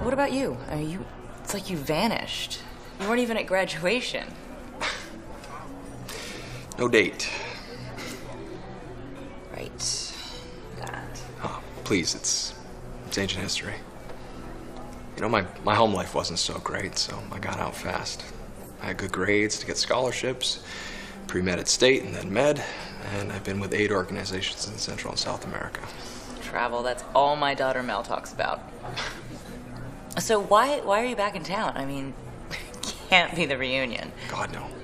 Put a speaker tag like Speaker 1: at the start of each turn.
Speaker 1: What about you? It's like you vanished. You weren't even at graduation.
Speaker 2: No date.
Speaker 1: Right. That.
Speaker 2: Oh, please, it's ancient history. You know, my home life wasn't so great, so I got out fast. I had good grades to get scholarships, pre-med at State and then med, and I've been with 8 organizations in Central and South America.
Speaker 1: Travel, that's all my daughter Mel talks about. So why are you back in town? I mean, can't be the reunion.
Speaker 2: God, no.